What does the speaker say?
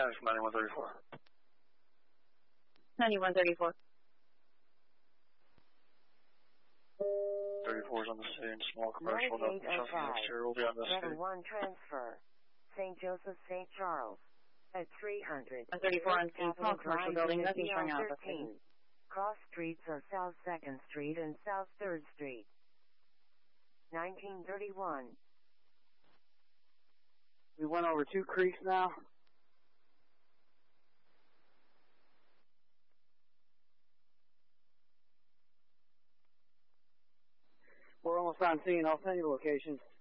Spanish 9134. 9134. 34 is on the same small commercial. No, next year will be on the Level 1 transfer. St. Joseph, St. Charles. At 300. 34 on the small commercial building. Nothing showing out. 13. Cross streets are South 2nd Street and South 3rd Street. 1931. We went over 2 creeks now. We're almost on scene. I'll send you the location.